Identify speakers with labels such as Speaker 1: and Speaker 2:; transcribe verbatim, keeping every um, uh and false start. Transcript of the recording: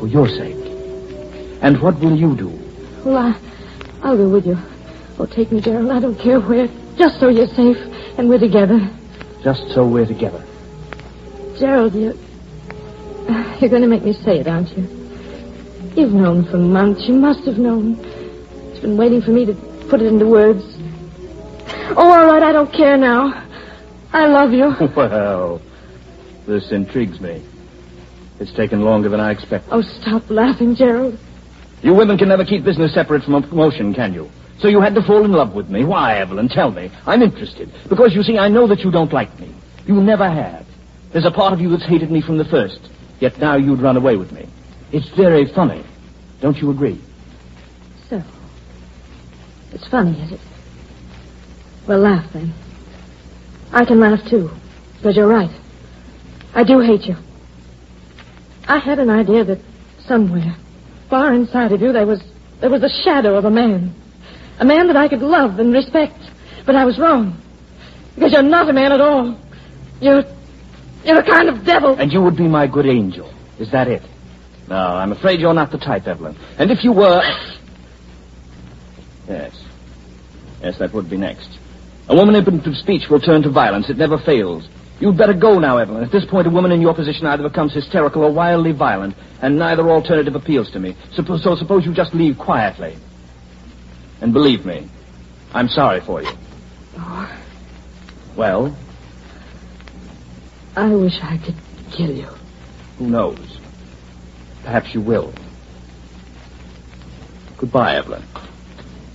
Speaker 1: For your sake. And what will you do?
Speaker 2: Well, I, I'll go with you. Oh, take me, Gerald. I don't care where. Just so you're safe and we're together.
Speaker 1: Just so we're together.
Speaker 2: Gerald, you... You're going to make me say it, aren't you? You've known for months. You must have known. It's been waiting for me to put it into words. Oh, all right, I don't care now. I love you.
Speaker 1: Well, this intrigues me. It's taken longer than I expected.
Speaker 2: Oh, stop laughing, Gerald.
Speaker 1: You women can never keep business separate from a promotion, can you? So you had to fall in love with me. Why, Evelyn? Tell me. I'm interested. Because, you see, I know that you don't like me. You never have. There's a part of you that's hated me from the first. Yet now you'd run away with me. It's very funny. Don't you agree?
Speaker 2: So. It's funny, is it? Well, laugh, then. I can laugh, too. Because you're right. I do hate you. I had an idea that somewhere, far inside of you, there was there was a shadow of a man. A man that I could love and respect. But I was wrong. Because you're not a man at all. You're... You're a kind of devil.
Speaker 1: And you would be my good angel. Is that it? No, I'm afraid you're not the type, Evelyn. And if you were... Yes. Yes, that would be next. A woman impotent of speech will turn to violence. It never fails. You'd better go now, Evelyn. At this point, a woman in your position either becomes hysterical or wildly violent, and neither alternative appeals to me. So, so suppose you just leave quietly. And believe me, I'm sorry for you.
Speaker 2: Oh.
Speaker 1: Well?
Speaker 2: I wish I could kill you.
Speaker 1: Who knows? Perhaps you will. Goodbye, Evelyn.